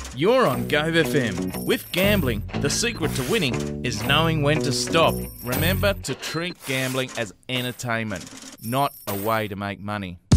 You're on Gove FM. With gambling, the secret to winning is knowing when to stop. Remember to treat gambling as entertainment, not a way to make money.